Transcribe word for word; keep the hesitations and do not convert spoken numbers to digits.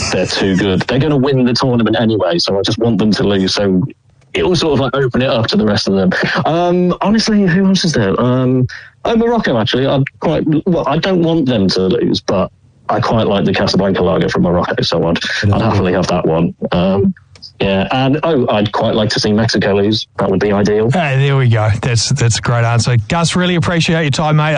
they're too good. They're going to win the tournament anyway, so I just want them to lose. So it will sort of like open it up to the rest of them. Um, honestly, who else is there? Um, oh, Morocco, actually. I'd quite, well, I don't want them to lose, but I quite like the Casablanca lager from Morocco, so I'd, I'd happily have that one. Um, yeah, and oh, I'd quite like to see Mexico lose. That would be ideal. Hey, there we go. That's, that's a great answer. Gus, really appreciate your time, mate.